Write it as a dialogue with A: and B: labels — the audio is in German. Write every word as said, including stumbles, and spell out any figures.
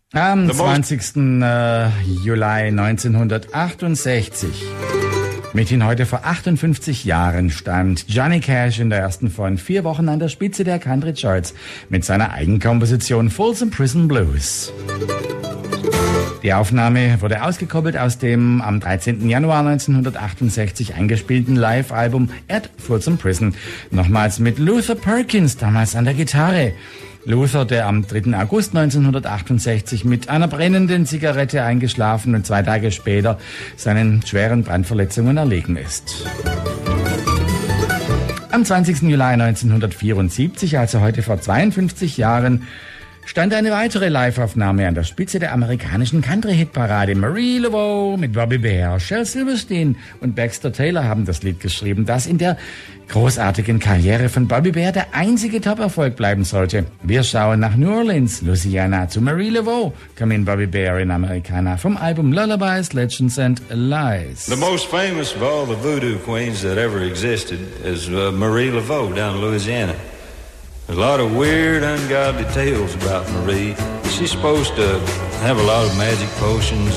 A: Am zwanzigsten Juli neunzehnhundertachtundsechzig, mithin heute vor achtundfünfzig Jahren, stand Johnny Cash in der ersten von vier Wochen an der Spitze der Country Charts mit seiner Eigenkomposition Folsom Prison Blues. Die Aufnahme wurde ausgekoppelt aus dem am dreizehnten Januar neunzehnhundertachtundsechzig eingespielten Live-Album at Folsom Prison, nochmals mit Luther Perkins, damals an der Gitarre. Luther, der am dritten August neunzehnhundertachtundsechzig mit einer brennenden Zigarette eingeschlafen und zwei Tage später seinen schweren Brandverletzungen erlegen ist. Am zwanzigsten Juli neunzehnhundertvierundsiebzig, also heute vor zweiundfünfzig Jahren, stand eine weitere Live-Aufnahme an der Spitze der amerikanischen Country-Hitparade. Marie Laveau mit Bobby Bear, Shel Silverstein und Baxter Taylor haben das Lied geschrieben, das in der großartigen Karriere von Bobby Bear der einzige Top-Erfolg bleiben sollte. Wir schauen nach New Orleans, Louisiana, zu Marie Laveau. Come in, Bobby Bear in Americana, vom Album Lullabies, Legends and Lies.
B: The most famous of all the voodoo queens that ever existed is uh, Marie Laveau down in Louisiana. There's a lot of weird, ungodly tales about Marie. She's supposed to have a lot of magic potions